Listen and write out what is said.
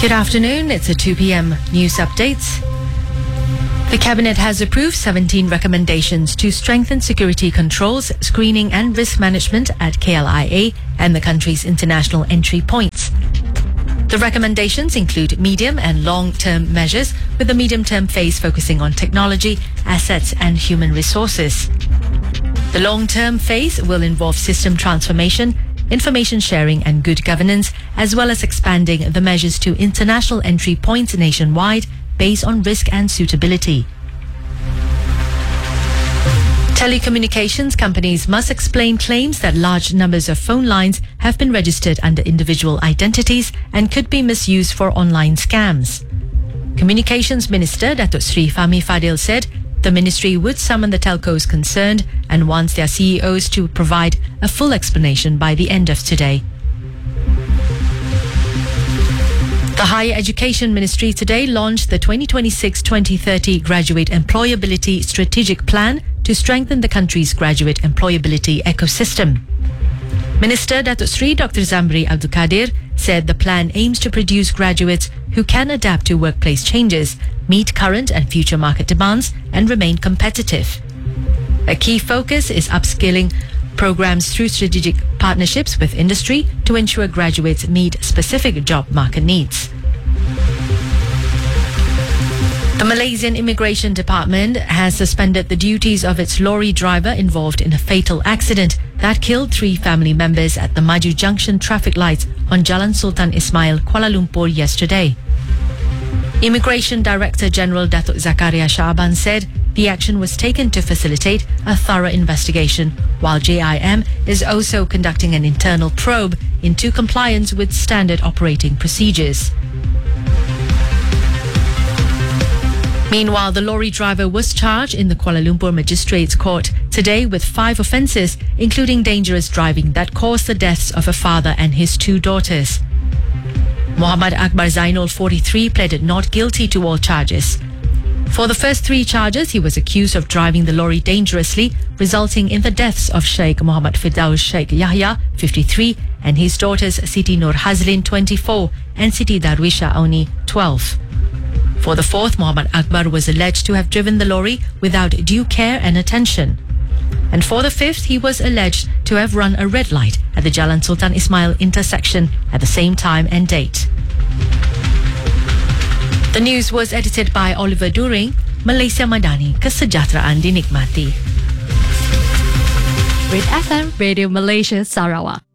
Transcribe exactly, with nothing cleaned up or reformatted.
Good afternoon, it's a two p.m. news update. The Cabinet has approved seventeen recommendations to strengthen security controls, screening and risk management at K L I A and the country's international entry points. The recommendations include medium and long-term measures, with the medium-term phase focusing on technology, assets and human resources. The long-term phase will involve system transformation, information sharing and good governance, as well as expanding the measures to international entry points nationwide based on risk and suitability. Telecommunications companies must explain claims that large numbers of phone lines have been registered under individual identities and could be misused for online scams. Communications Minister Datuk Sri Fahmi Fadil said the ministry would summon the telcos concerned and wants their C E Os to provide a full explanation by the end of today. The Higher Education Ministry today launched the twenty twenty-six twenty thirty Graduate Employability Strategic Plan to strengthen the country's graduate employability ecosystem. Minister Datuk Sri Doctor Zamri Abdul Kadir said the plan aims to produce graduates who can adapt to workplace changes, meet current and future market demands, and remain competitive. A key focus is upskilling programs through strategic partnerships with industry to ensure graduates meet specific job market needs. The Malaysian Immigration Department has suspended the duties of its lorry driver involved in a fatal accident that killed three family members at the Maju Junction traffic lights on Jalan Sultan Ismail, Kuala Lumpur yesterday. Immigration Director General Datuk Zakaria Shaaban said the action was taken to facilitate a thorough investigation, while J I M is also conducting an internal probe into compliance with standard operating procedures. Meanwhile, the lorry driver was charged in the Kuala Lumpur Magistrates Court today with five offences, including dangerous driving that caused the deaths of a father and his two daughters. Muhammad Akbar Zainul, forty-three, pleaded not guilty to all charges. For the first three charges, he was accused of driving the lorry dangerously, resulting in the deaths of Sheikh Muhammad Firdaus Sheikh Yahya, fifty-three, and his daughters Siti Nur Hazlin, twenty-four, and Siti Darwisha Auni, twelve. For the fourth, Muhammad Akbar was alleged to have driven the lorry without due care and attention. And for the fifth, he was alleged to have run a red light at the Jalan Sultan Ismail intersection at the same time and date. The news was edited by Oliver During. Malaysia Madani, kesejahteraan dinikmati. Red F M Radio Malaysia Sarawak.